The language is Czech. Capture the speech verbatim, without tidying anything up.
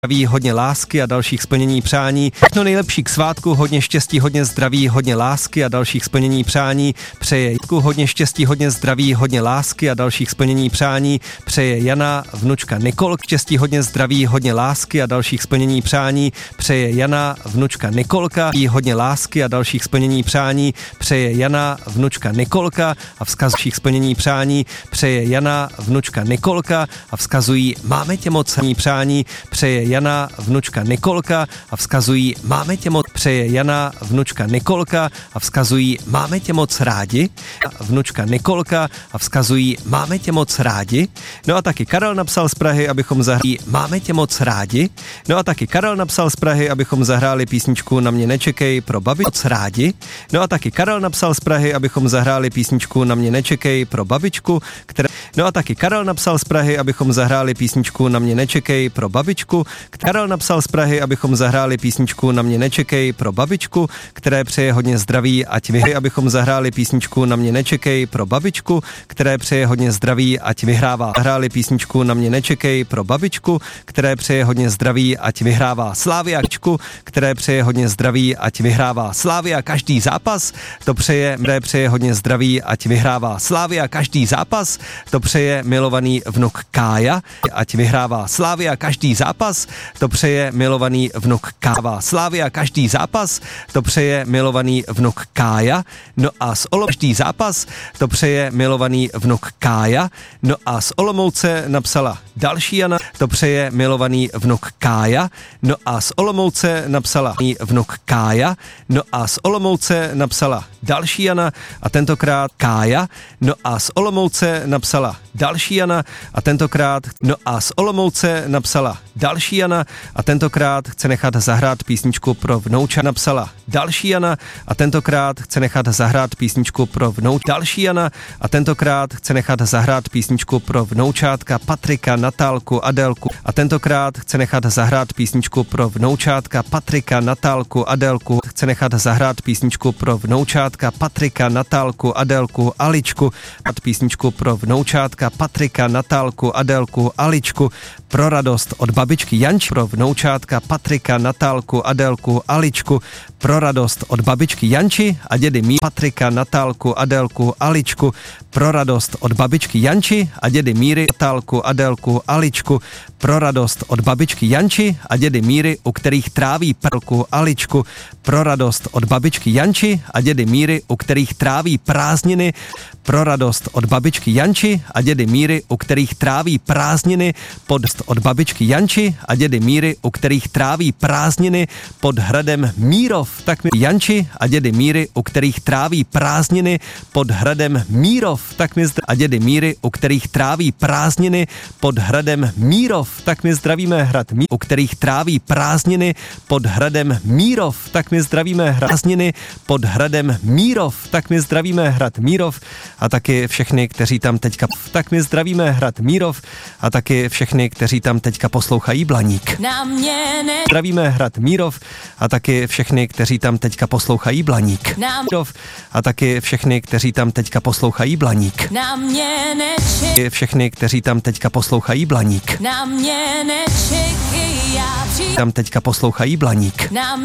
Zdraví, hodně lásky a dalších splnění přání. Všechno nejlepší k svátku, hodně štěstí, hodně zdraví, hodně lásky a dalších splnění přání. Přeje hodně štěstí, hodně zdraví, hodně lásky a dalších splnění přání. Přeje Jana, vnučka Nikol. Štěstí, hodně zdraví, hodně lásky a dalších splnění přání. Přeje Jana, vnučka Nikolka. Hodně lásky a dalších splnění přání. Přeje Jana, vnučka Nikolka a vzkazují splnění přání. Přeje Jana, vnučka Nikolka a vzkazují máme tě moc přání. Přeje Jana, vnučka Nikolka a vzkazují máme tě moc, přeje Jana, vnučka Nikolka a vzkazují máme tě moc rádi, vnučka Nikolka a vzkazují máme tě moc rádi. No a taky Karel napsal z Prahy, abychom zahráli máme tě moc rádi. No a taky Karel napsal z Prahy, abychom zahráli písničku Na mě nečekej pro babičku moc rádi. No a taky Karel napsal z Prahy, abychom zahráli písničku Na mě nečekej pro babičku, která No a taky Karel napsal z Prahy, abychom zahráli písničku Na mě nečekej pro babičku. Karel napsal z Prahy, abychom zahráli písničku Na mě nečekej pro babičku, které přeje hodně zdraví, ať vyhraje, abychom zahráli písničku Na mě nečekej pro babičku, které přeje hodně zdraví, ať vyhrává. Zahráli písničku Na mě nečekej pro babičku, které přeje hodně zdraví, ať vyhrává. Sláviačku, které přeje hodně zdraví, ať vyhrává. Slávia každý zápas, to přeje, které přeje hodně zdraví, ať vyhrává. Slávia každý zápas, to přeje milovaný vnuk Kája, ať vyhrává. Slávia každý zápas, to přeje milovaný vnuk Káva. Slávia každý zápas, to přeje milovaný vnuk Kája. No a z Olomouce každý zápas, to přeje milovaný vnuk Kája. No a z Olomouce napsala další Jana, to přeje milovaný vnuk Kája. No a z Olomouce napsala vnuk Kája. No a z Olomouce napsala další Jana a tentokrát Kája. No a z Olomouce napsala další Jana a tentokrát no a z Olomouce napsala další Jana a tentokrát chce nechat zahrát písničku pro vnouča. Napsala další Jana a tentokrát chce nechat zahrát písničku pro vnouča. Další Jana a tentokrát chce nechat zahrát písničku pro vnoučátka Patrika, Natálku, Adélku a tentokrát chce nechat zahrát písničku pro vnoučátka Patrika, Natálku, Adélku. Chce nechat zahrát písničku pro vnoučátka Patrika, Natálku, Adélku, Aličku. Písničku pro vnoučátka Patrika, Natálku, Adélku, Aličku. Pro radost od babičky Janči. Pro vnoučátka Patrika, Natálku, Adélku, Aličku. Pro radost od babičky Janči a dědy Míry. Patrika, Natálku, Adélku, Aličku. Pro radost od babičky Janči a dědy Míry. Natálku, Adélku, Aličku. Pro radost od babičky Janči a dědy Míry, u kterých tráví prlku Aličku. Pro radost od babičky Janči a dědy Míry, u kterých tráví prázdniny. Pro radost od babičky Janči a dědy Míry, u kterých tráví prázdniny pod od babičky Janči a dědy Míry, u kterých tráví prázdniny pod hradem Mírov. Tak mi Janči a dědy Míry, u kterých tráví prázdniny pod hradem Mírov. Tak mi zdr- a dědy Míry, u kterých tráví prázdniny pod hradem Mírov. Tak mi zdravíme hrad Mí, u kterých tráví prázdniny pod hradem Mírov. Tak mi zdravíme prázdniny pod hradem Mírov. Tak mi zdravíme hrad Mírov a taky všechny, kteří tam teďka tak mi zdravíme hrad Mírov a taky všechny, kteří tam teďka poslouchají Blaník. Na mě ne... Zdravíme hrad Mírov a taky všechny, kteří tam teďka poslouchají Blaník. Na Mírov a taky všechny, kteří tam teďka poslouchají Blaník. Na mě nečekej. Všechny, kteří tam teďka poslouchají Blaník. Na mě nečekej, já přijdu. Tam teďka poslouchají Blaník. Na